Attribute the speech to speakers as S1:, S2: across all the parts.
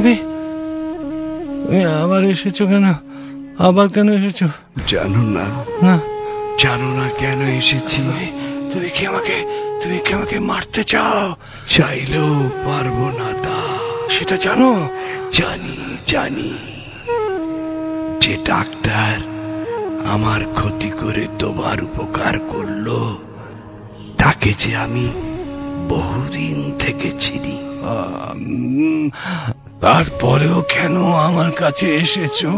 S1: তুমি আবার এসেছো কেন? আবার কেন এসেছো?
S2: জানো না?
S1: না।
S2: জানো না কেন এসেছি?
S1: তুমি কি আমাকে মারতে চাও?
S2: চাইলেও পারবো না তা।
S1: সেটা জানো?
S2: জানি যে ডাক্তার আমার ক্ষতি করে তোমার উপকার করলো, তাকে যে আমি বহুদিন থেকে চিনি।
S1: তারপরেও কেন আমার কাছে এসেছো?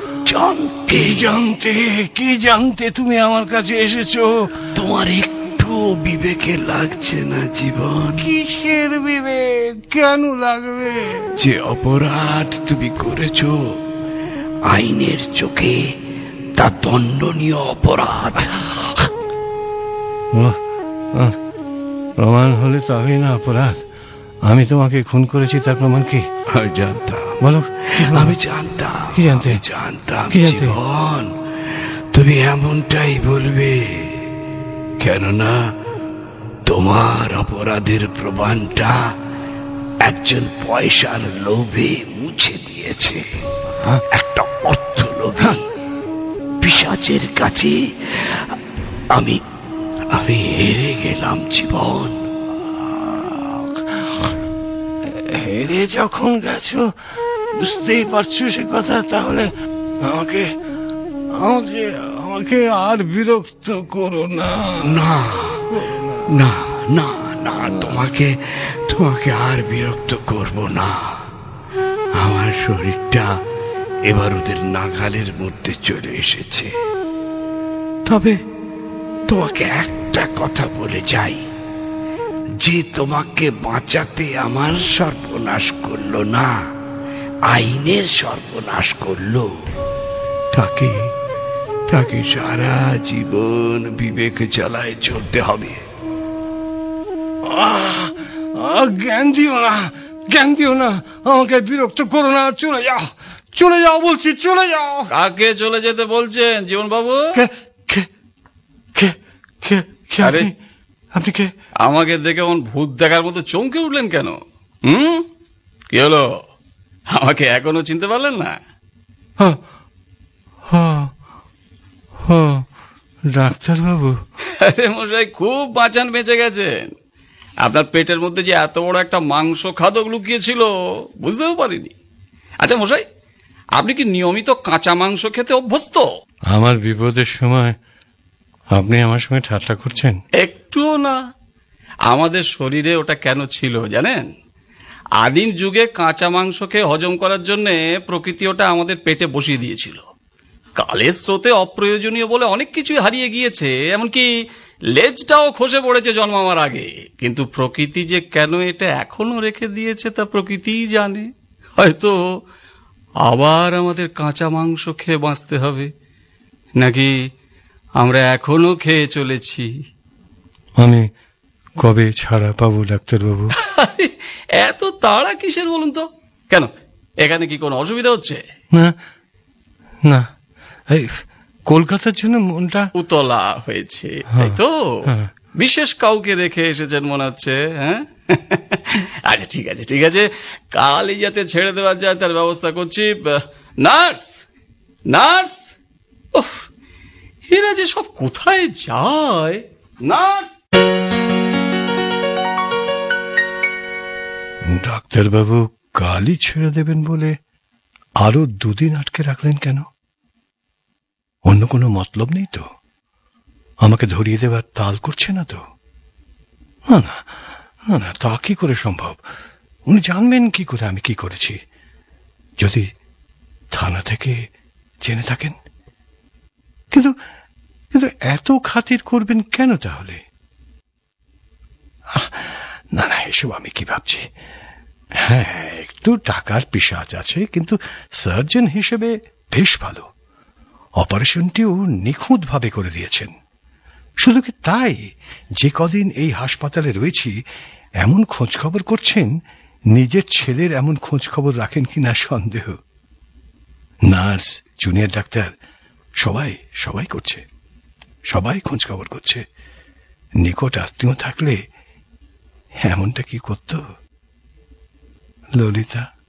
S1: কি জানতে তুমি আমার কাছে এসেছো?
S2: তোমার একটু বিবেকে লাগছে না জীবন?
S1: কিসের বিবেক? কেন লাগবে?
S2: যে অপরাধ তুমি করেছো, আইনের চোখে তা দণ্ডনীয় অপরাধ।
S1: প্রমাণ হলে তবেই না অপরাধ। আমি তোমাকে খুন করেছি, তার প্রমাণ কি?
S2: জানতাম।
S1: বলো।
S2: আমি জানতাম।
S1: কি জানতে?
S2: জানতাম জীবন তুমি এমনটাই বলবে, কেননা তোমার অপরাধের প্রমাণটা একজন পয়সার লোভে মুছে দিয়েছে। একটা অর্থলোভী পিশাচের কাছে আমি হেরে গেলাম জীবন।
S1: হেরে যখন গেছো, বুঝতেই পারছো সে কথা, তাহলে আমাকে আমাকে আমাকে আর বিরক্ত করো না।
S2: না না না না, তোমাকে আর বিরক্ত করব না। আমার শরীরটা এবার ওদের নাগালের মধ্যে চলে এসেছে। তবে তোমাকে একটা কথা বলে যাই, যে তোমাকে বাঁচাতে আমার সর্বনাশ করলো না, আইনের সর্বনাশ করলো, তাকে সারা জীবন বিবেক চালায় চলতে হবে।
S1: জ্ঞান দিও না, আমাকে বিরক্ত করো না। চলে যাও বলছি, চলে যাও।
S3: কাকে চলে যেতে বলছেন জীবন বাবু?
S1: আপনি কে?
S3: আমাকে দেখে এমন ভূত দেখার মতো চমকে উঠলেন কেন? কি হলো, আমাকে এখনো চিনতে পারলেন না?
S1: ডাক্তার বাবু।
S3: আরে মশাই, খুব বাঁচান বেঁচে গেছেন। আপনার পেটের মধ্যে যে এত বড় একটা মাংস খাদক লুকিয়েছিল বুঝতেও পারিনি। আচ্ছা মশাই, আপনি কি নিয়মিত কাঁচা মাংস খেতে অভ্যস্ত?
S1: আমার বিপদের সময় আপনি আমার সঙ্গে ঠাট্টা করছেন?
S3: একটুও না। আমাদের শরীরে ওটা কেন ছিল জানেন? আদিম যুগে কাঁচা মাংস খেয়ে হজম করার জন্য প্রকৃতি ওটা আমাদের পেটে বসিয়ে দিয়েছিল। কালের স্রোতে অপ্রয়োজনীয় বলে অনেক কিছুই হারিয়ে গিয়েছে, এমনকি লেজটাও খসে পড়েছে জন্মাবার আগে। কিন্তু প্রকৃতি যে কেন এটা এখনো রেখে দিয়েছে তা প্রকৃতিই জানে। হয়তো আবার আমাদের কাঁচা মাংস খেয়ে বাঁচতে হবে, নাকি আমরা এখনো খেয়ে চলেছি।
S1: আমি কবে ছাড়া পাবো ডাক্তারবাবু?
S3: এত তাড়া কিসের বলুন তো? কেন, এখানে কি কোনো অসুবিধা হচ্ছে?
S1: না, এই কলকাতার জন্য মনটা
S3: উতলা হয়েছে, তাই তো? বিশেষ কাউকে রেখে এসেছেন মনে হচ্ছে। হ্যাঁ, আচ্ছা ঠিক আছে, কালই যাতে ছেড়ে দেওয়া যায় তার ব্যবস্থা করছি। নার্স, ওহ, এরা যে সব কোথায় যায়। নার্স।
S1: ডাক্তারবাবু কালই ছেড়ে দেবেন বলে আরো 2 দিন আটকে রাখলেন কেন? অন্য কোনো মতলব নেই তো? আমাকে ধরিয়ে দেবার তাল করছে না তো? না, তা কি করে সম্ভব? উনি জানবেন কি করে আমি কি করেছি? যদি থানা থেকে জেনে থাকেন? কিন্তু এত খাতির করবেন কেন তাহলে? না, এসব আমি কি ভাবছি। হ্যাঁ, একটু টাকার পিশাচ আছে, কিন্তু সার্জন হিসেবে বেশ ভালো। অপারেশনটিও নিখুঁত ভাবে করে দিয়েছেন। শুধু কি তাই, যে কদিন এই হাসপাতালে রয়েছি এমন খোঁজ খবর করছেন, নিজের ছেলের এমন খোঁজ খবর রাখেন কিনা সন্দেহ। নার্স, জুনিয়র ডাক্তার সবাই করছে, সবাই খোঁজ খবর করছে। নিকট আত্মীয় থাকলে এমনটা কি করত? ললিতা